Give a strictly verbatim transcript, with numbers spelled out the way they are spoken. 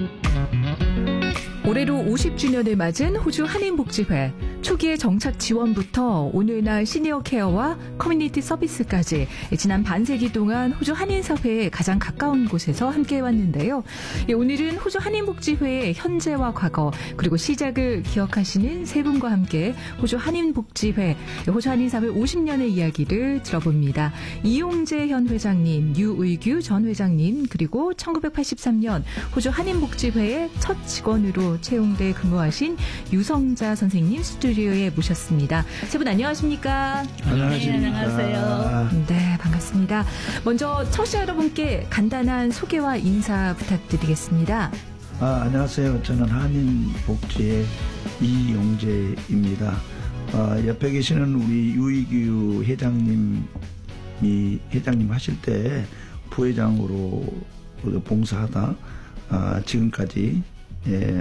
올해로 오십 주년을 맞은 호주 한인복지회. 초기의 정착 지원부터 오늘날 시니어 케어와 커뮤니티 서비스까지 지난 반세기 동안 호주 한인사회에 가장 가까운 곳에서 함께해왔는데요. 오늘은 호주 한인복지회의 현재와 과거 그리고 시작을 기억하시는 세 분과 함께 호주 한인복지회, 호주 한인사회 오십 년의 이야기를 들어봅니다. 이용재 현 회장님, 유의규 전 회장님, 그리고 천구백팔십삼 년 호주 한인복지회의 첫 직원으로 채용돼 근무하신 유성자 선생님 스튜디오에 모셨습니다. 세 분 안녕하십니까? 안녕하십니까? 네, 안녕하세요. 네, 반갑습니다. 먼저 청취자 여러분께 간단한 소개와 인사 부탁드리겠습니다. 아, 안녕하세요. 저는 한인복지의 이용재입니다. 아, 옆에 계시는 우리 유의규 회장님이 회장님 하실 때 부회장으로 봉사하다 아, 지금까지 예,